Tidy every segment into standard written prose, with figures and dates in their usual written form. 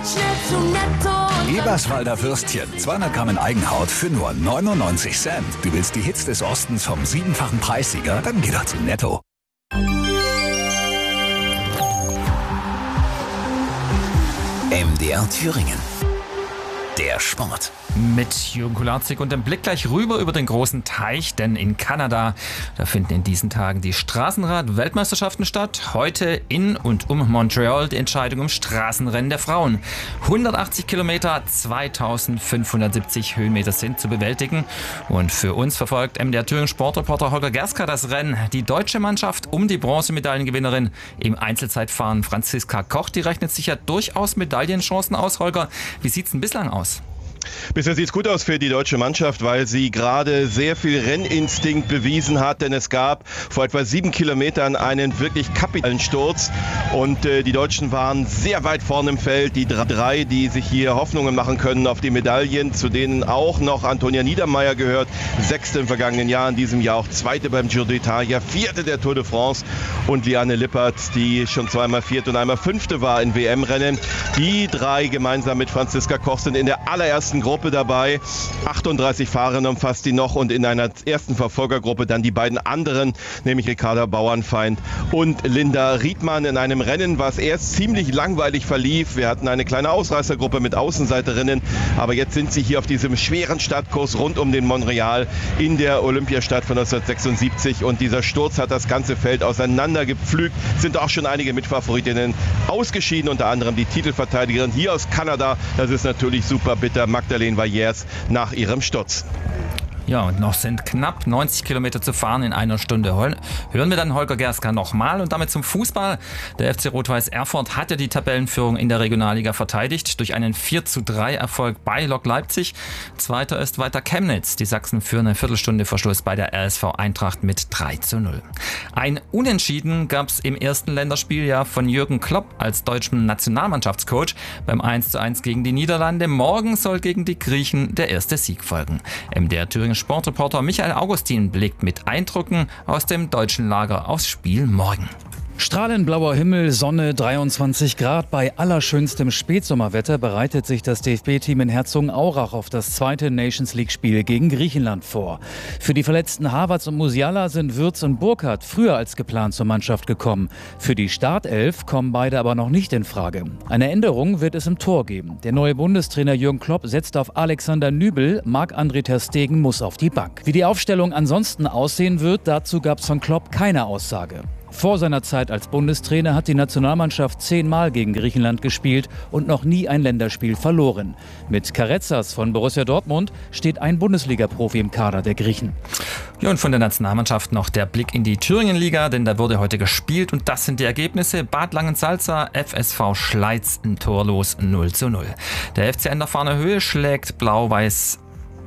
schnell zu Netto. Eberswalder Würstchen, 200 Gramm in Eigenhaut für nur 99 Cent. Du willst die Hits des Ostens vom 7-fachen Preissieger? Dann geh doch zu Netto. MDR Thüringen. Der Sport. Mit Jürgen Kularzig und dem Blick gleich rüber über den großen Teich, denn in Kanada, da finden in diesen Tagen die Straßenrad-Weltmeisterschaften statt. Heute in und um Montreal die Entscheidung im Straßenrennen der Frauen. 180 Kilometer, 2570 Höhenmeter sind zu bewältigen. Und für uns verfolgt MDR Thüringen Sportreporter Holger Gerska das Rennen. Die deutsche Mannschaft um die Bronzemedaillengewinnerin im Einzelzeitfahren Franziska Koch, die rechnet sich ja durchaus Medaillenchancen aus. Holger, wie sieht's denn bislang aus? Bisher sieht es gut aus für die deutsche Mannschaft, weil sie gerade sehr viel Renninstinkt bewiesen hat, denn es gab vor etwa 7 Kilometern einen wirklich kapitalen Sturz und die Deutschen waren sehr weit vorne im Feld. Die drei, die sich hier Hoffnungen machen können auf die Medaillen, zu denen auch noch Antonia Niedermeyer gehört, 6. im vergangenen Jahr, in diesem Jahr auch 2. beim Giro d'Italia, 4. der Tour de France und Liane Lippert, die schon zweimal 4. und einmal 5. war in WM-Rennen. Die drei gemeinsam mit Franziska Koch sind in der allerersten Gruppe dabei. 38 Fahrerinnen umfasst die noch und in einer ersten Verfolgergruppe dann die beiden anderen, nämlich Ricarda Bauernfeind und Linda Riedmann in einem Rennen, was erst ziemlich langweilig verlief. Wir hatten eine kleine Ausreißergruppe mit Außenseiterinnen, aber jetzt sind sie hier auf diesem schweren Stadtkurs rund um den Montreal in der Olympiastadt von 1976 und dieser Sturz hat das ganze Feld auseinandergepflügt. Sind auch schon einige Mitfavoritinnen ausgeschieden, unter anderem die Titelverteidigerin hier aus Kanada. Das ist natürlich super bitter. Magdalene Vallers nach ihrem Sturz. Ja, und noch sind knapp 90 Kilometer zu fahren in einer Stunde. Hören wir dann Holger Gerska nochmal und damit zum Fußball. Der FC Rot-Weiß Erfurt hat ja die Tabellenführung in der Regionalliga verteidigt durch einen 4:3 Erfolg bei Lok Leipzig. Zweiter ist weiter Chemnitz. Die Sachsen führen eine Viertelstunde vor Schluss bei der RSV Eintracht mit 3:0. Ein Unentschieden gab es im ersten Länderspiel ja von Jürgen Klopp als deutschem Nationalmannschaftscoach beim 1:1 gegen die Niederlande. Morgen soll gegen die Griechen der erste Sieg folgen. MDR Thüringen Sportreporter Michael Augustin blickt mit Eindrücken aus dem deutschen Lager aufs Spiel morgen. Strahlend blauer Himmel, Sonne, 23 Grad. Bei allerschönstem Spätsommerwetter bereitet sich das DFB-Team in Herzogenaurach auf das zweite Nations-League-Spiel gegen Griechenland vor. Für die verletzten Havertz und Musiala sind Würz und Burkhardt früher als geplant zur Mannschaft gekommen. Für die Startelf kommen beide aber noch nicht in Frage. Eine Änderung wird es im Tor geben. Der neue Bundestrainer Jürgen Klopp setzt auf Alexander Nübel, Marc-André ter Stegen muss auf die Bank. Wie die Aufstellung ansonsten aussehen wird, dazu gab es von Klopp keine Aussage. Vor seiner Zeit als Bundestrainer hat die Nationalmannschaft 10-mal gegen Griechenland gespielt und noch nie ein Länderspiel verloren. Mit Karezas von Borussia Dortmund steht ein Bundesliga-Profi im Kader der Griechen. Ja, und von der Nationalmannschaft noch der Blick in die Thüringenliga, denn da wurde heute gespielt und das sind die Ergebnisse. Bad Langensalza, FSV Schleiz, ein torlos 0:0. Der FC an der Fahner Höhe schlägt Blau-Weiß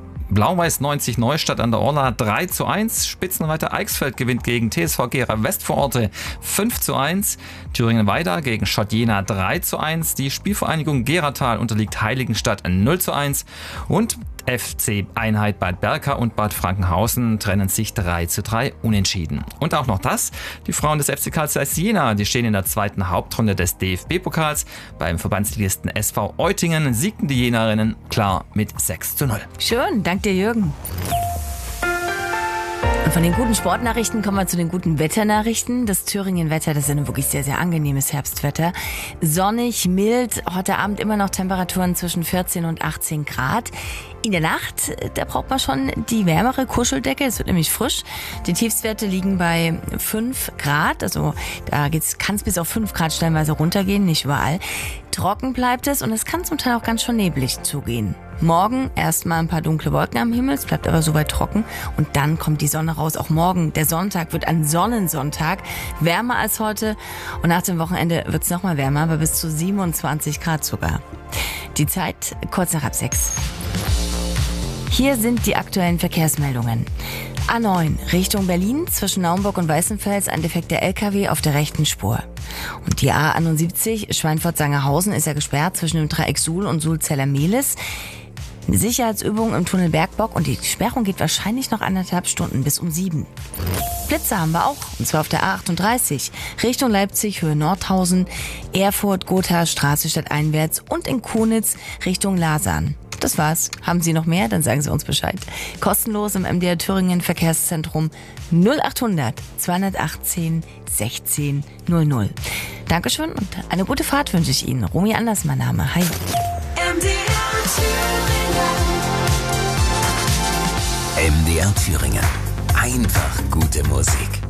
90 Neustadt an der Orla 3:1. Spitzenreiter Eichsfeld gewinnt gegen TSV Gera Westvororte 5:1. Thüringen Weida gegen Schott Jena 3:1. Die Spielvereinigung Geratal unterliegt Heiligenstadt 0:1. Und FC Einheit Bad Berka und Bad Frankenhausen trennen sich 3:3 unentschieden. Und auch noch das, die Frauen des FC Karl Zeiss Jena, die stehen in der zweiten Hauptrunde des DFB-Pokals. Beim Verbandsligisten SV Eutingen siegten die Jenerinnen klar mit 6:0. Schön, danke dir Jürgen. Und von den guten Sportnachrichten kommen wir zu den guten Wetternachrichten. Das Thüringen-Wetter, das ist ein wirklich sehr, sehr angenehmes Herbstwetter. Sonnig, mild, heute Abend immer noch Temperaturen zwischen 14 und 18 Grad. In der Nacht, da braucht man schon die wärmere Kuscheldecke, es wird nämlich frisch. Die Tiefstwerte liegen bei 5 Grad, also da kann es bis auf 5 Grad stellenweise runtergehen, nicht überall. Trocken bleibt es und es kann zum Teil auch ganz schön neblig zugehen. Morgen erstmal ein paar dunkle Wolken am Himmel, es bleibt aber soweit trocken und dann kommt die Sonne raus. Auch morgen, der Sonntag, wird ein Sonnensonntag, wärmer als heute und nach dem Wochenende wird es nochmal wärmer, aber bis zu 27 Grad sogar. Die Zeit kurz nach 6. Hier sind die aktuellen Verkehrsmeldungen. A9 Richtung Berlin zwischen Naumburg und Weißenfels ein defekter LKW auf der rechten Spur. Und die A71 Schweinfurt-Sangerhausen ist ja gesperrt zwischen dem Dreieck Suhl und Sulzeller-Mehlis. Eine Sicherheitsübung im Tunnel Bergbock und die Sperrung geht wahrscheinlich noch 1,5 Stunden bis um 7. Blitze haben wir auch, und zwar auf der A38, Richtung Leipzig, Höhe Nordhausen, Erfurt, Gotha, Straße stadteinwärts und in Konitz Richtung Lasern. Das war's. Haben Sie noch mehr? Dann sagen Sie uns Bescheid. Kostenlos im MDR Thüringen Verkehrszentrum 0800 218 16 00. Dankeschön und eine gute Fahrt wünsche ich Ihnen. Romy Anders, mein Name. Hi. MDR Thüringen. Einfach gute Musik.